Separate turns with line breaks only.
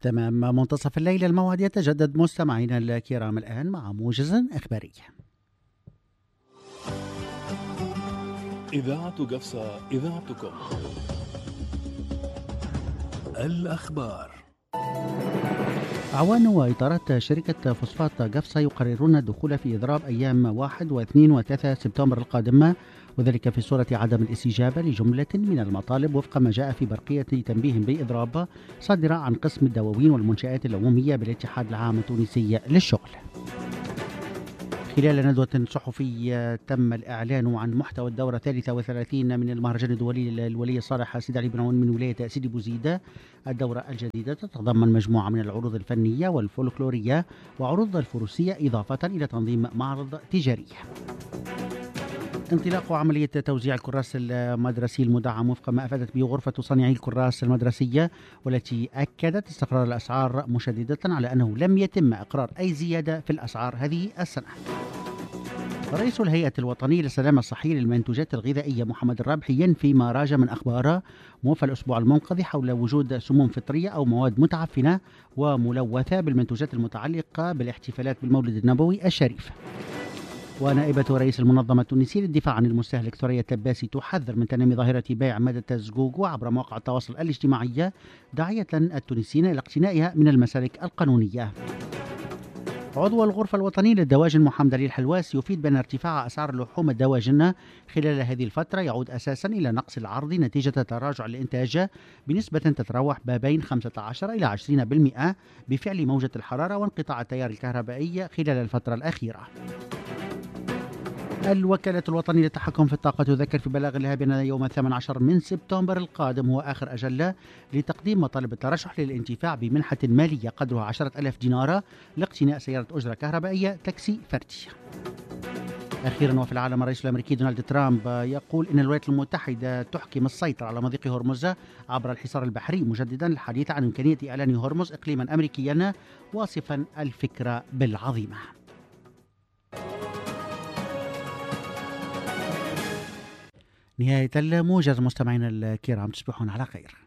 تمام منتصف الليل الموعد يتجدد مستمعينا الكرام الآن مع موجز إخباري.
إذاعة قفصة، إذاعتكم. الأخبار.
أعوان وإطارات شركة فوسفات قفصة يقررون الدخول في إضراب أيام 1 و2 و3 سبتمبر القادمة، وذلك في صورة عدم الاستجابة لجملة من المطالب وفق ما جاء في برقية تنبيه بإضراب صادرة عن قسم الدواوين والمنشآت العمومية بالاتحاد العام التونسي للشغل. خلال ندوة صحفية تم الإعلان عن محتوى الدورة 33 من المهرجان الدولي للولي الصالح سيد علي بن عون من ولاية سيدي بوزيد. الدورة الجديدة تتضمن مجموعة من العروض الفنية والفولكلورية وعروض الفروسية، إضافة إلى تنظيم معرض تجاري. انطلاق عملية توزيع الكراس المدرسي المدعم وفق ما أفادت به غرفة صانعي الكراس المدرسية، والتي أكدت استقرار الأسعار، مشددة على أنه لم يتم إقرار أي زيادة في الأسعار هذه السنة. رئيس الهيئة الوطنية للسلامة الصحية للمنتوجات الغذائية محمد الرابحي ينفي ما راج من أخبار موفى الأسبوع المنقضي حول وجود سموم فطرية أو مواد متعفنة وملوثة بالمنتوجات المتعلقة بالاحتفالات بالمولد النبوي الشريف. ونائبة رئيس المنظمة التونسية للدفاع عن المستهلك ثريا التباسي تحذر من تنامي ظاهرة بيع مادة الزقوق عبر مواقع التواصل الاجتماعي، داعية التونسيين إلى اقتنائها من المسالك القانونية. عضو الغرفة الوطنية للدواجن محمد علي الحلواس يفيد بأن ارتفاع أسعار اللحوم الدواجن خلال هذه الفترة يعود أساسا إلى نقص العرض نتيجة تراجع الإنتاج بنسبة تتراوح ما بين 15 إلى 20% بفعل موجة الحرارة وانقطاع التيار الكهربائي خلال الفترة الأخيرة. الوكالة الوطنية للتحكم في الطاقة تذكر في بلاغ لها بأن يوم 18 من سبتمبر القادم هو آخر أجل لتقديم مطالب الترشح للانتفاع بمنحة مالية قدرها 10,000 دينار لاقتناء سيارة أجرة كهربائية تاكسي فردي. أخيرا وفي العالم، الرئيس الأمريكي دونالد ترامب يقول إن الولايات المتحدة تحكم السيطرة على مضيق هرمز عبر الحصار البحري، مجددا الحديث عن إمكانية إعلان هرمز إقليما أمريكيا، واصفا الفكرة بالعظيمة. نهاية الموجز مستمعينا الكرام، تصبحون على خير.